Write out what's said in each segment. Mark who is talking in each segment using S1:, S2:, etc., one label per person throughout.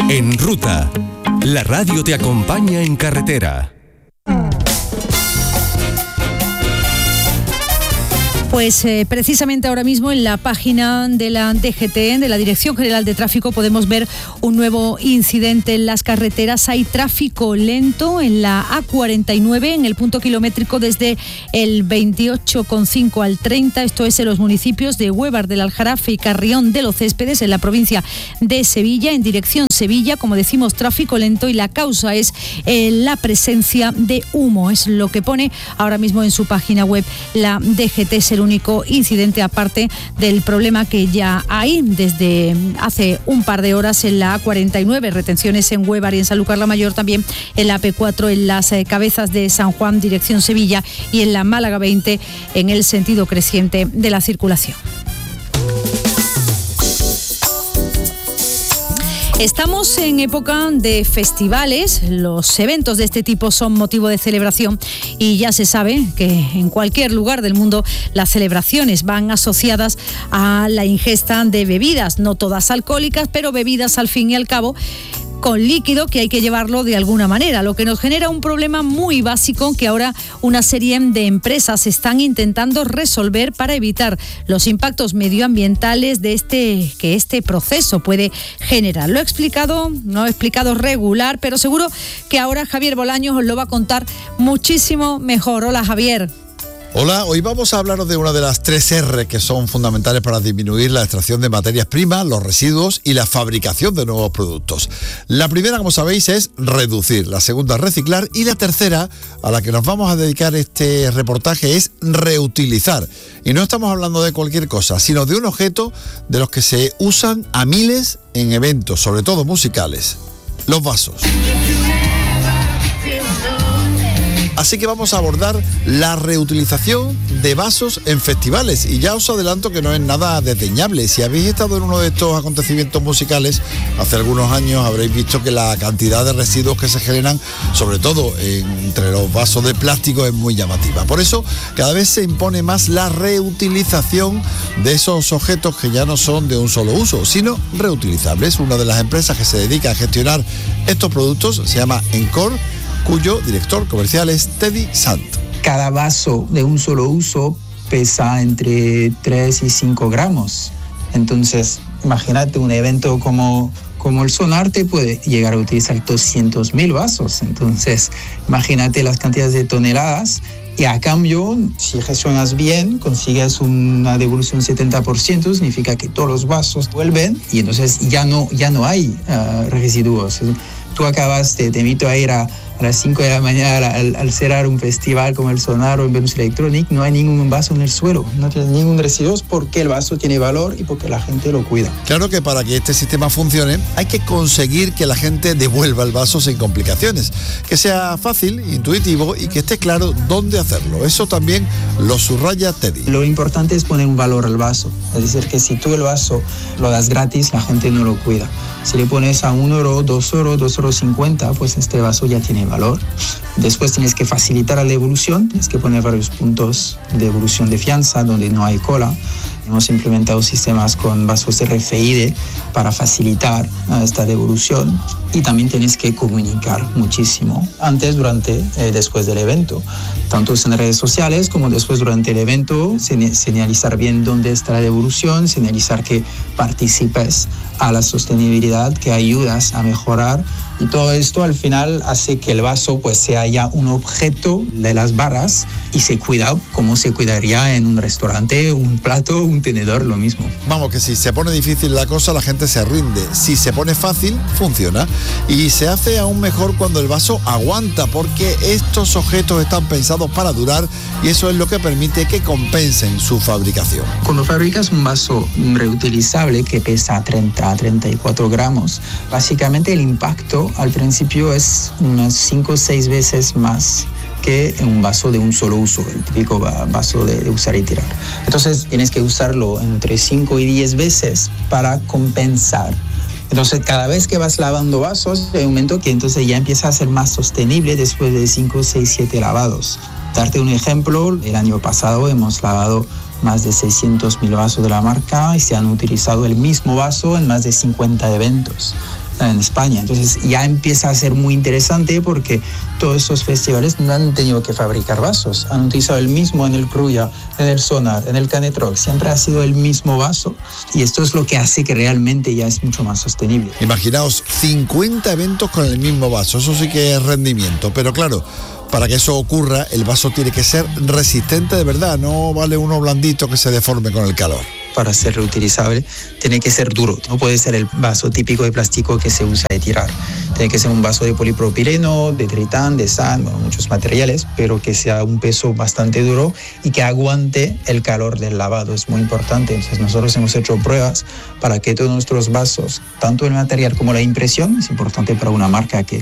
S1: En Ruta, la radio te acompaña en carretera.
S2: Pues precisamente ahora mismo en la página de la DGT, de la Dirección General de Tráfico, podemos ver un nuevo incidente en las carreteras. Hay tráfico lento en la A49, en el punto kilométrico desde el 28,5 al 30. Esto es en los municipios de Huévar del Aljarafe y Carrión de los Céspedes, en la provincia de Sevilla, en dirección Sevilla. Como decimos, tráfico lento, y la causa es la presencia de humo. Es lo que pone ahora mismo en su página web la DGT. Es el único incidente, aparte del problema que ya hay desde hace un par de horas en la A49, retenciones en Huévar y en Sanlúcar la Mayor, también en la AP4 en las Cabezas de San Juan, dirección Sevilla, y en la Málaga 20 en el sentido creciente de la circulación. Estamos en época de festivales. Los eventos de este tipo son motivo de celebración, y ya se sabe que en cualquier lugar del mundo las celebraciones van asociadas a la ingesta de bebidas, no todas alcohólicas, pero bebidas al fin y al cabo con líquido, que hay que llevarlo de alguna manera, lo que nos genera un problema muy básico que ahora una serie de empresas están intentando resolver para evitar los impactos medioambientales de este proceso puede generar. No he explicado regular, pero seguro que ahora Javier Bolaños os lo va a contar muchísimo mejor. Hola, Javier.
S3: Hola, hoy vamos a hablaros de una de las 3 R que son fundamentales para disminuir la extracción de materias primas, los residuos y la fabricación de nuevos productos. La primera, como sabéis, es reducir, la segunda, reciclar, y la tercera, a la que nos vamos a dedicar este reportaje, es reutilizar. Y no estamos hablando de cualquier cosa, sino de un objeto de los que se usan a miles en eventos, sobre todo musicales: los vasos. Así que vamos a abordar la reutilización de vasos en festivales, y ya os adelanto que no es nada desdeñable. Si habéis estado en uno de estos acontecimientos musicales hace algunos años, habréis visto que la cantidad de residuos que se generan, sobre todo entre los vasos de plástico, es muy llamativa. Por eso cada vez se impone más la reutilización de esos objetos que ya no son de un solo uso, sino reutilizables. Una de las empresas que se dedica a gestionar estos productos se llama Encore, cuyo director comercial es Teddy Sant.
S4: Cada vaso de un solo uso pesa entre 3 y 5 gramos. Entonces, imagínate un evento como el Sonarte puede llegar a utilizar 200.000 vasos. Entonces, imagínate las cantidades de toneladas. Y a cambio, si gestionas bien, consigues una devolución 70%, significa que todos los vasos vuelven y entonces ya no hay residuos. Tú te invito a ir a las 5 de la mañana al cerrar un festival como el Sonar o en Venus Electronic, no hay ningún vaso en el suelo, no tiene ningún residuo, porque el vaso tiene valor y porque la gente lo cuida.
S3: Claro que para que este sistema funcione hay que conseguir que la gente devuelva el vaso sin complicaciones, que sea fácil, intuitivo y que esté claro dónde hacerlo. Eso también lo subraya Teddy.
S4: Lo importante es poner un valor al vaso, es decir, que si tú el vaso lo das gratis, la gente no lo cuida. Si le pones a €1, €2,50, pues este vaso ya tiene valor. Después tienes que facilitar la devolución, tienes que poner varios puntos de devolución de fianza donde no hay cola. Hemos implementado sistemas con vasos RFID para facilitar esta devolución, y también tienes que comunicar muchísimo antes, durante, después del evento, tanto en redes sociales como después durante el evento, señalizar bien dónde está la devolución, señalizar que participes a la sostenibilidad, que ayudas a mejorar, y todo esto al final hace que el vaso pues sea ya un objeto de las barras y se cuida como se cuidaría en un restaurante, un plato, un tenedor, lo mismo.
S3: Vamos, que si se pone difícil la cosa, la gente se rinde. Si se pone fácil, funciona. Y se hace aún mejor cuando el vaso aguanta, porque estos objetos están pensados para durar, y eso es lo que permite que compensen su fabricación.
S4: Cuando fabricas un vaso reutilizable que pesa 30 a 34 gramos, básicamente el impacto al principio es unas 5 o 6 veces más que en un vaso de un solo uso, el típico vaso de usar y tirar. Entonces tienes que usarlo entre 5 y 10 veces para compensar. Entonces cada vez que vas lavando vasos, hay un momento que entonces ya empieza a ser más sostenible después de 5, 6, 7 lavados. Darte un ejemplo, el año pasado hemos lavado más de 600.000 vasos de la marca y se han utilizado el mismo vaso en más de 50 eventos. en España. Entonces ya empieza a ser muy interesante porque todos estos festivales no han tenido que fabricar vasos, han utilizado el mismo en el Cruya, en el Sonar, en el Canet Rock, siempre ha sido el mismo vaso y esto es lo que hace que realmente ya es mucho más sostenible.
S3: Imaginaos 50 eventos con el mismo vaso, eso sí que es rendimiento, pero claro, para que eso ocurra, el vaso tiene que ser resistente de verdad, no vale uno blandito que se deforme con el calor.
S4: Para ser reutilizable tiene que ser duro, no puede ser el vaso típico de plástico que se usa de tirar. Tiene que ser un vaso de polipropileno, de tritán, de SAN, muchos materiales, pero que sea un peso bastante duro y que aguante el calor del lavado, es muy importante. Entonces nosotros hemos hecho pruebas para que todos nuestros vasos, tanto el material como la impresión, es importante para una marca que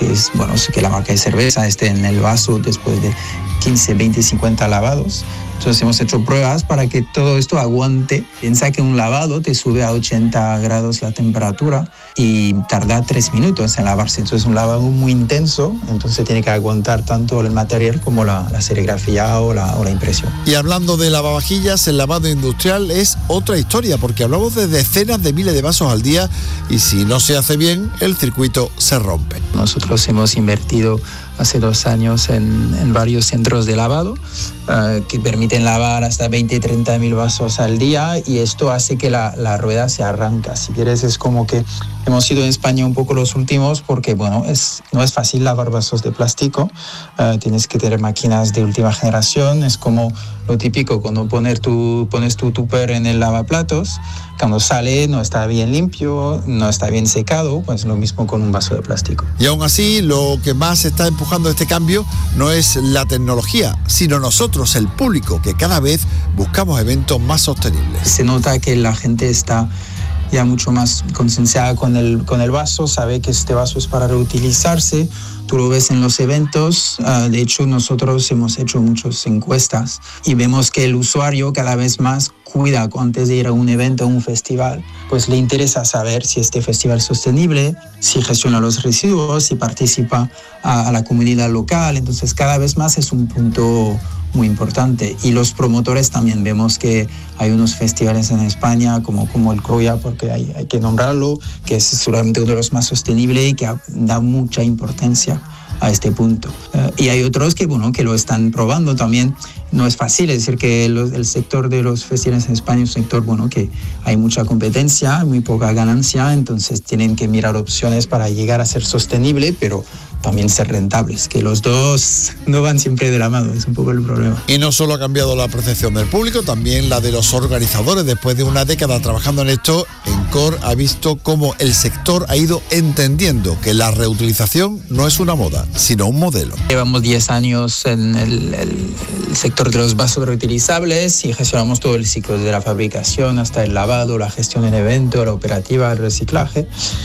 S4: la marca de cerveza esté en el vaso después de 15, 20, 50 lavados. Entonces hemos hecho pruebas para que todo esto aguante. Piensa que un lavado te sube a 80 grados la temperatura y tarda 3 minutos en lavarse. Entonces es un lavado muy intenso, entonces tiene que aguantar tanto el material como la serigrafía o la impresión.
S3: Y hablando de lavavajillas, el lavado industrial es otra historia, porque hablamos de decenas de miles de vasos al día y si no se hace bien, el circuito se rompe.
S4: Nosotros hemos invertido hace 2 años en varios centros de lavado que permiten lavar hasta 20-30 mil vasos al día y esto hace que la rueda se arranca. Si quieres, es como que hemos sido en España un poco los últimos porque no es fácil lavar vasos de plástico, tienes que tener máquinas de última generación, es como lo típico cuando pones tu tupper en el lavaplatos, cuando sale no está bien limpio, no está bien secado, pues lo mismo con un vaso de plástico.
S3: Y aún así, lo que más está empujando este cambio no es la tecnología, sino nosotros, el público, que cada vez buscamos eventos más sostenibles.
S4: Se nota que la gente está ya mucho más concienciada con el vaso, sabe que este vaso es para reutilizarse. Tú lo ves en los eventos, de hecho nosotros hemos hecho muchas encuestas y vemos que el usuario cada vez más cuida antes de ir a un evento, a un festival, pues le interesa saber si este festival es sostenible, si gestiona los residuos, si participa a la comunidad local, entonces cada vez más es un punto muy importante. Y los promotores también vemos que hay unos festivales en España como el Cruya, porque hay que nombrarlo, que es seguramente uno de los más sostenibles y que da mucha importancia a este punto. Y hay otros que lo están probando también. No es fácil, es decir que el sector de los festivales en España es un sector que hay mucha competencia, muy poca ganancia, entonces tienen que mirar opciones para llegar a ser sostenible, pero también ser rentables, que los dos no van siempre de la mano, es un poco el problema.
S3: Y no solo ha cambiado la percepción del público, también la de los organizadores. Después de una década trabajando en esto, ENCOR ha visto cómo el sector ha ido entendiendo que la reutilización no es una moda, sino un modelo.
S4: Llevamos 10 años en el sector de los vasos reutilizables y gestionamos todo el ciclo, desde la fabricación hasta el lavado, la gestión en evento, la operativa, el reciclaje.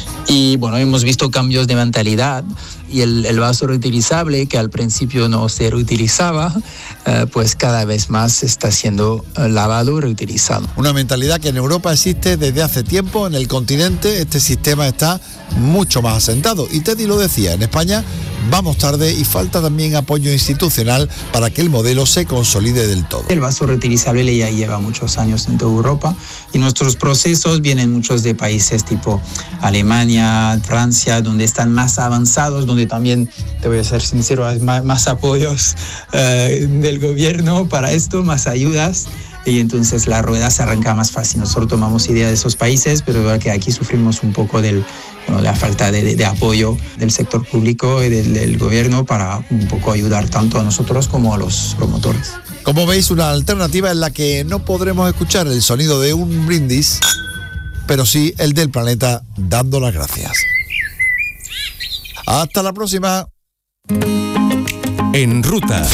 S4: Y hemos visto cambios de mentalidad y el vaso reutilizable, que al principio no se reutilizaba, pues cada vez más está siendo lavado y reutilizado.
S3: Una mentalidad que en Europa existe desde hace tiempo. En el continente este sistema está mucho más asentado. Y Teddy lo decía, en España vamos tarde y falta también apoyo institucional para que el modelo se consolide del todo.
S4: El vaso reutilizable ya lleva muchos años en toda Europa y nuestros procesos vienen muchos de países tipo Alemania, Francia, donde están más avanzados, donde también, te voy a ser sincero, hay más apoyos del gobierno para esto, más ayudas. Y entonces la rueda se arranca más fácil. Nosotros tomamos idea de esos países, pero que aquí sufrimos un poco de la falta de apoyo del sector público y del gobierno para un poco ayudar tanto a nosotros como a los promotores.
S3: Como veis, una alternativa en la que no podremos escuchar el sonido de un brindis, pero sí el del planeta dando las gracias. Hasta la próxima.
S1: En ruta.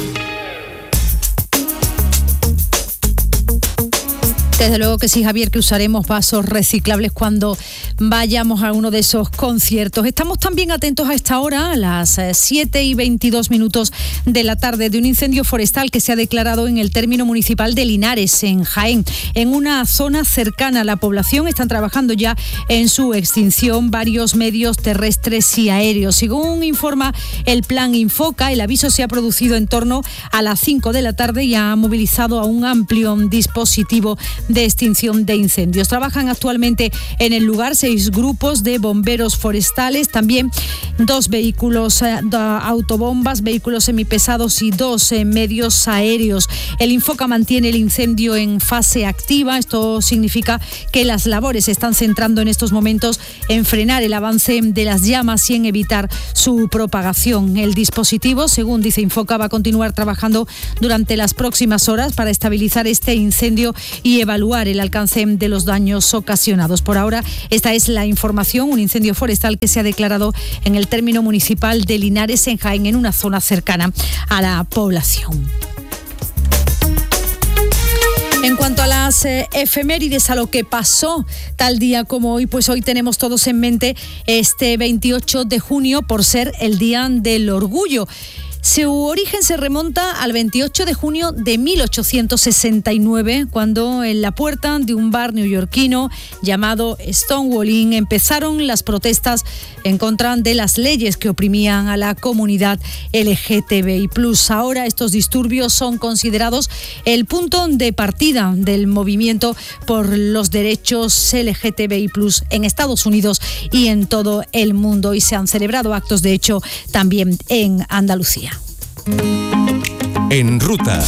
S2: Desde luego que sí, Javier, que usaremos vasos reciclables cuando vayamos a uno de esos conciertos. Estamos también atentos a esta hora, a las 7:22 de la tarde, de un incendio forestal que se ha declarado en el término municipal de Linares, en Jaén, en una zona cercana a la población. Están trabajando ya en su extinción varios medios terrestres y aéreos. Según informa el plan Infoca, el aviso se ha producido en torno a las 5 de la tarde y ha movilizado a un amplio dispositivo de extinción de incendios. Trabajan actualmente en el lugar 6 6 grupos de bomberos forestales, también 2 vehículos autobombas, vehículos semipesados y 2 medios aéreos. El Infoca mantiene el incendio en fase activa. Esto significa que las labores se están centrando en estos momentos en frenar el avance de las llamas y en evitar su propagación. El dispositivo, según dice Infoca, va a continuar trabajando durante las próximas horas para estabilizar este incendio y evaluar el alcance de los daños ocasionados. Por ahora, esta es la información, un incendio forestal que se ha declarado en el término municipal de Linares, en Jaén, en una zona cercana a la población. En cuanto a las efemérides, a lo que pasó tal día como hoy, pues hoy tenemos todos en mente este 28 de junio por ser el Día del Orgullo. Su origen se remonta al 28 de junio de 1869, cuando en la puerta de un bar neoyorquino llamado Stonewall Inn empezaron las protestas en contra de las leyes que oprimían a la comunidad LGTBI+. Ahora estos disturbios son considerados el punto de partida del movimiento por los derechos LGTBI+ en Estados Unidos y en todo el mundo, y se han celebrado actos, de hecho, también en Andalucía.
S1: En ruta.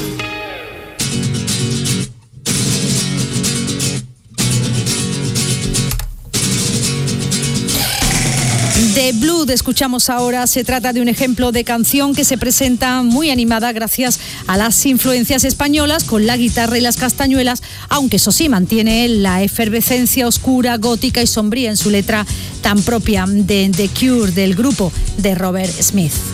S2: The Blood escuchamos ahora. Se trata de un ejemplo de canción que se presenta muy animada gracias a las influencias españolas con la guitarra y las castañuelas, aunque eso sí mantiene la efervescencia oscura, gótica y sombría en su letra tan propia de The Cure, del grupo de Robert Smith.